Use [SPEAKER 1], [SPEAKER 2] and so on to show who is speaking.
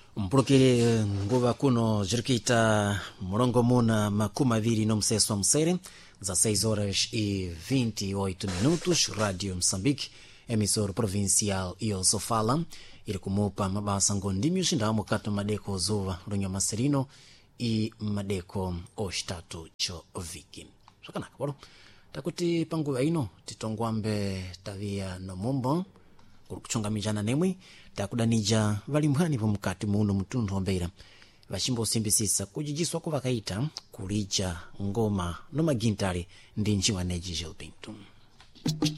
[SPEAKER 1] Mpulukire nguva kuno jirikita mulongo muna makumi aviri no mseso msere za 6h28 Radio Moçambique, emissora provincial iyo Sofala iri kumupa mabasa ngondimi ushinda mukati madeko zuva lunya maserino i madeko ostatu cho viki sokanaka bolo takuti panguva ino titongwambe tavia no mumbo kuchunga mijana nemwe takudanija valimhani pomukati muno mtundu ombeira vachimbo simbisisa kujijiswa kuvakaita kulija ngoma no magintari ndi njiwa neji Gilpinto.